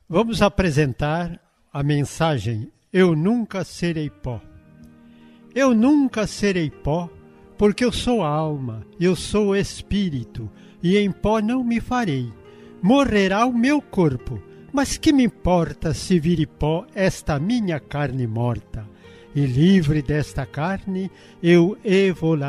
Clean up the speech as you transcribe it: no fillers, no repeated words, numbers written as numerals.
Vamos apresentar a mensagem Eu Nunca Serei Pó. Eu nunca serei pó, porque eu sou alma, eu sou espírito, e em pó não me farei. Morrerá o meu corpo, mas que me importa se vire pó esta minha carne morta? E livre desta carne, eu evoluirei.